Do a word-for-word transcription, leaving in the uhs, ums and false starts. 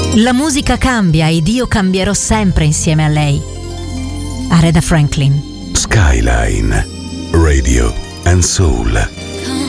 La musica cambia ed io cambierò sempre insieme a lei. Aretha Franklin. Skyline Radio and Soul.